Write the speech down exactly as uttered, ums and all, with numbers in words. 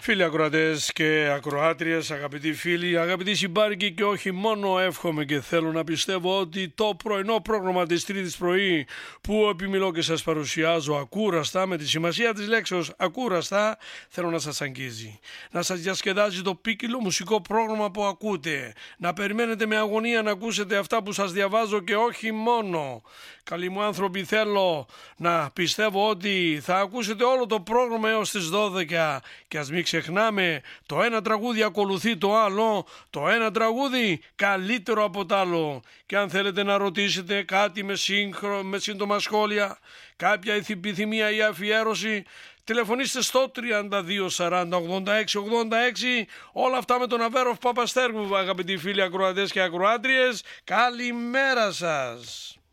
Φίλοι ακροατές και ακροάτριες, αγαπητοί φίλοι, αγαπητοί συμπάρκοι και όχι μόνο, εύχομαι και θέλω να πιστεύω ότι το πρωινό πρόγραμμα της Τρίτης πρωί που επιμιλώ και σας παρουσιάζω ακούραστα, με τη σημασία της λέξεως ακούραστα, θέλω να σας αγγίζει. Να σας διασκεδάζει το ποικίλο μουσικό πρόγραμμα που ακούτε. Να περιμένετε με αγωνία να ακούσετε αυτά που σας διαβάζω και όχι μόνο. Καλοί μου άνθρωποι, θέλω να πιστεύω ότι θα ακούσετε όλο το πρόγραμμα έως τις δώδεκα και ας μην ξεχνάμε, το ένα τραγούδι ακολουθεί το άλλο, το ένα τραγούδι καλύτερο από το άλλο. Και αν θέλετε να ρωτήσετε κάτι με, σύγχρο, με σύντομα σχόλια, κάποια επιθυμία ή αφιέρωση, τηλεφωνήστε στο τριάντα δύο σαράντα ογδόντα έξι ογδόντα έξι. Όλα αυτά με τον Αβέροφ Παπαστέργου, αγαπητοί φίλοι ακροατές και ακροάτριες. Καλημέρα σας.